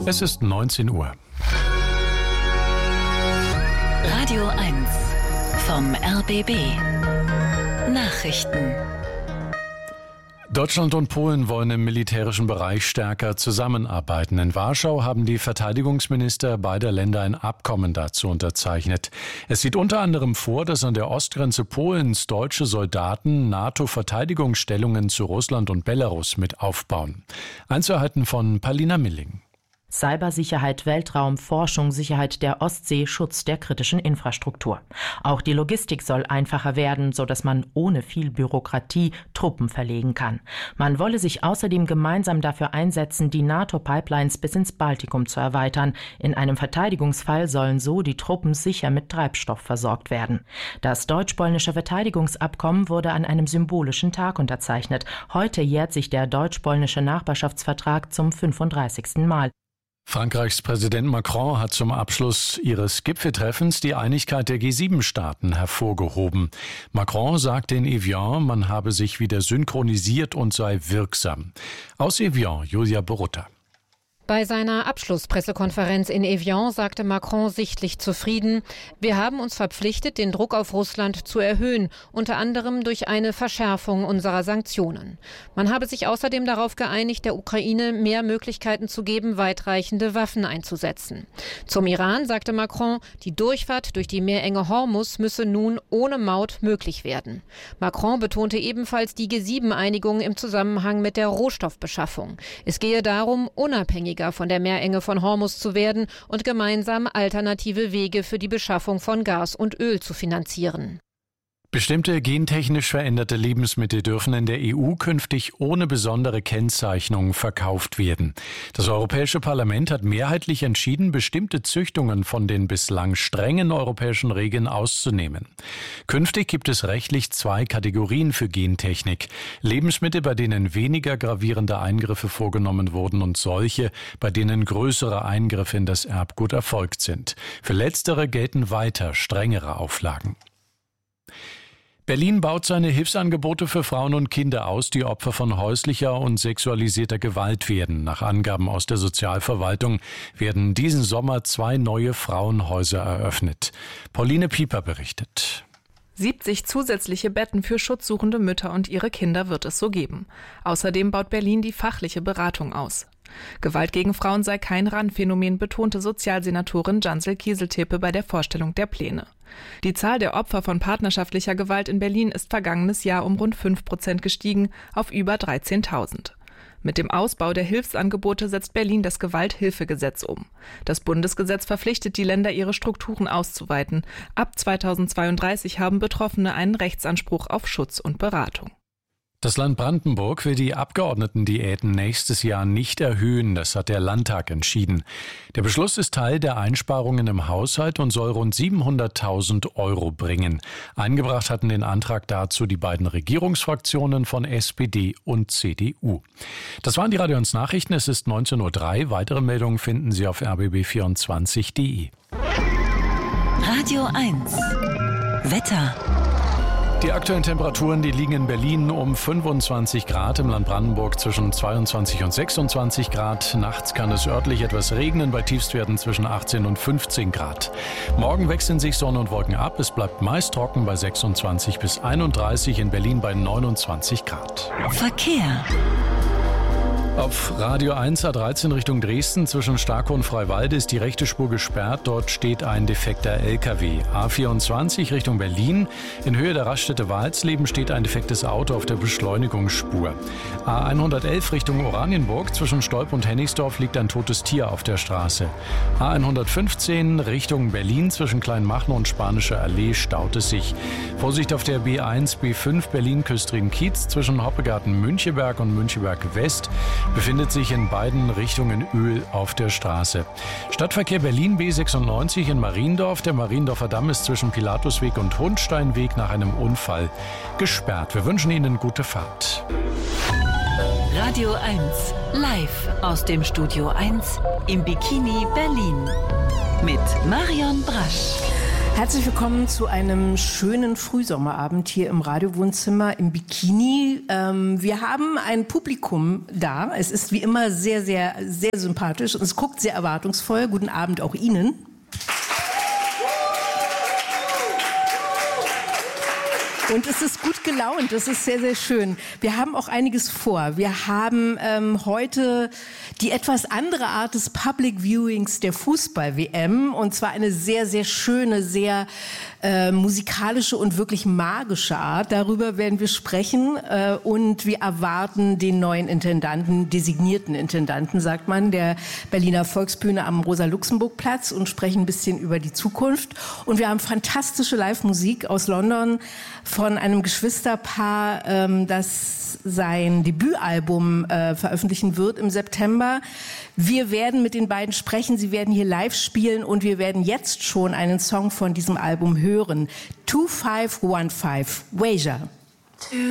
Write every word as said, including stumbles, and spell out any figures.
Es ist neunzehn Uhr. Radio eins vom R B B. Nachrichten. Deutschland und Polen wollen im militärischen Bereich stärker zusammenarbeiten. In Warschau haben die Verteidigungsminister beider Länder ein Abkommen dazu unterzeichnet. Es sieht unter anderem vor, dass an der Ostgrenze Polens deutsche Soldaten NATO-Verteidigungsstellungen zu Russland und Belarus mit aufbauen. Einzelheiten von Palina Milling. Cybersicherheit, Weltraum, Forschung, Sicherheit der Ostsee, Schutz der kritischen Infrastruktur. Auch die Logistik soll einfacher werden, sodass man ohne viel Bürokratie Truppen verlegen kann. Man wolle sich außerdem gemeinsam dafür einsetzen, die NATO-Pipelines bis ins Baltikum zu erweitern. In einem Verteidigungsfall sollen so die Truppen sicher mit Treibstoff versorgt werden. Das deutsch-polnische Verteidigungsabkommen wurde an einem symbolischen Tag unterzeichnet. Heute jährt sich der deutsch-polnische Nachbarschaftsvertrag zum fünfunddreißigsten Mal. Frankreichs Präsident Macron hat zum Abschluss ihres Gipfeltreffens die Einigkeit der G sieben Staaten hervorgehoben. Macron sagte in Evian, man habe sich wieder synchronisiert und sei wirksam. Aus Evian, Julia Borutta. Bei seiner Abschlusspressekonferenz in Evian sagte Macron sichtlich zufrieden: Wir haben uns verpflichtet, den Druck auf Russland zu erhöhen, unter anderem durch eine Verschärfung unserer Sanktionen. Man habe sich außerdem darauf geeinigt, der Ukraine mehr Möglichkeiten zu geben, weitreichende Waffen einzusetzen. Zum Iran sagte Macron, die Durchfahrt durch die Meerenge Hormuz müsse nun ohne Maut möglich werden. Macron betonte ebenfalls die G sieben Einigung im Zusammenhang mit der Rohstoffbeschaffung. Es gehe darum, unabhängig von der Meerenge von Hormuz zu werden und gemeinsam alternative Wege für die Beschaffung von Gas und Öl zu finanzieren. Bestimmte gentechnisch veränderte Lebensmittel dürfen in der E U künftig ohne besondere Kennzeichnung verkauft werden. Das Europäische Parlament hat mehrheitlich entschieden, bestimmte Züchtungen von den bislang strengen europäischen Regeln auszunehmen. Künftig gibt es rechtlich zwei Kategorien für Gentechnik: Lebensmittel, bei denen weniger gravierende Eingriffe vorgenommen wurden, und solche, bei denen größere Eingriffe in das Erbgut erfolgt sind. Für letztere gelten weiter strengere Auflagen. Berlin baut seine Hilfsangebote für Frauen und Kinder aus, die Opfer von häuslicher und sexualisierter Gewalt werden. Nach Angaben aus der Sozialverwaltung werden diesen Sommer zwei neue Frauenhäuser eröffnet. Pauline Pieper berichtet. siebzig zusätzliche Betten für schutzsuchende Mütter und ihre Kinder wird es so geben. Außerdem baut Berlin die fachliche Beratung aus. Gewalt gegen Frauen sei kein Randphänomen, betonte Sozialsenatorin Cancel Kieseltepe bei der Vorstellung der Pläne. Die Zahl der Opfer von partnerschaftlicher Gewalt in Berlin ist vergangenes Jahr um rund fünf Prozent gestiegen auf über dreizehntausend. Mit dem Ausbau der Hilfsangebote setzt Berlin das Gewalthilfegesetz um. Das Bundesgesetz verpflichtet die Länder, ihre Strukturen auszuweiten. Ab zweitausendzweiunddreißig haben Betroffene einen Rechtsanspruch auf Schutz und Beratung. Das Land Brandenburg will die Abgeordnetendiäten nächstes Jahr nicht erhöhen, das hat der Landtag entschieden. Der Beschluss ist Teil der Einsparungen im Haushalt und soll rund siebenhunderttausend Euro bringen. Eingebracht hatten den Antrag dazu die beiden Regierungsfraktionen von S P D und C D U. Das waren die Radio eins Nachrichten, es ist neunzehn Uhr drei. Weitere Meldungen finden Sie auf r b b vierundzwanzig punkt d e. Radio eins Wetter. Die aktuellen Temperaturen, die liegen in Berlin um fünfundzwanzig Grad, im Land Brandenburg zwischen zweiundzwanzig und sechsundzwanzig Grad. Nachts kann es örtlich etwas regnen, bei Tiefstwerten zwischen achtzehn und fünfzehn Grad. Morgen wechseln sich Sonne und Wolken ab. Es bleibt meist trocken bei sechsundzwanzig bis einunddreißig, in Berlin bei neunundzwanzig Grad. Verkehr. Auf Radio eins A dreizehn Richtung Dresden zwischen Starkow und Freiwalde ist die rechte Spur gesperrt. Dort steht ein defekter L K W. A vierundzwanzig Richtung Berlin. In Höhe der Raststätte Walsleben steht ein defektes Auto auf der Beschleunigungsspur. A hundertelf Richtung Oranienburg zwischen Stolp und Hennigsdorf liegt ein totes Tier auf der Straße. A hundertfünfzehn Richtung Berlin zwischen Kleinmachnow und Spanische Allee staut es sich. Vorsicht auf der B eins B fünf Berlin-Küstrin-Kiez zwischen Hoppegarten-Müncheberg und Müncheberg-West. Befindet sich in beiden Richtungen Öl auf der Straße. Stadtverkehr Berlin B sechsundneunzig in Mariendorf. Der Mariendorfer Damm ist zwischen Pilatusweg und Hundsteinweg nach einem Unfall gesperrt. Wir wünschen Ihnen gute Fahrt. Radio eins live aus dem Studio eins im Bikini Berlin mit Marion Brasch. Herzlich willkommen zu einem schönen Frühsommerabend hier im Radiowohnzimmer im Bikini. Ähm, wir haben ein Publikum da. Es ist wie immer sehr, sehr, sehr sympathisch und es guckt sehr erwartungsvoll. Guten Abend auch Ihnen. Und es ist gut gelaunt, das ist sehr, sehr schön. Wir haben auch einiges vor. Wir haben ähm, heute die etwas andere Art des Public Viewings der Fußball-W M. Und zwar eine sehr, sehr schöne, sehr äh, musikalische und wirklich magische Art. Darüber werden wir sprechen. Äh, und wir erwarten den neuen Intendanten, designierten Intendanten, sagt man, der Berliner Volksbühne am Rosa-Luxemburg-Platz und sprechen ein bisschen über die Zukunft. Und wir haben fantastische Live-Musik aus London von einem Geschwisterpaar, ähm, das sein Debütalbum äh, veröffentlichen wird im September. Wir werden mit den beiden sprechen, sie werden hier live spielen und wir werden jetzt schon einen Song von diesem Album hören. two five one five, Wager.